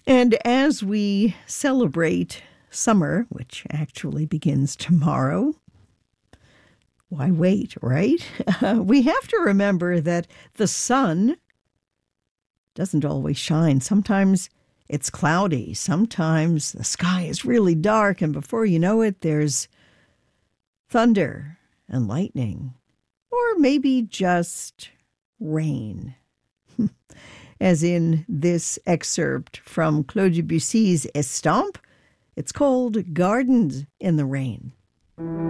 And as we celebrate summer, which actually begins tomorrow, why wait, right? We have to remember that the sun doesn't always shine. Sometimes it's cloudy. Sometimes the sky is really dark, and before you know it, there's thunder and lightning, or maybe just rain. As in this excerpt from Claude Debussy's Estampes, it's called Gardens in the Rain.